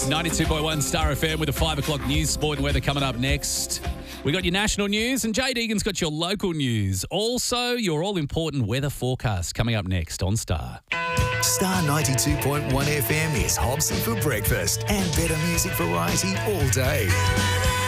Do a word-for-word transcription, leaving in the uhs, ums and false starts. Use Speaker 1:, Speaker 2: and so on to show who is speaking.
Speaker 1: ninety-two point one Star F M with a five o'clock news, sport and weather coming up next. We got your national news and Jade Egan's got your local news. Also, your all-important weather forecast coming up next on Star.
Speaker 2: Star ninety-two point one F M is Hobson for breakfast and better music variety all day.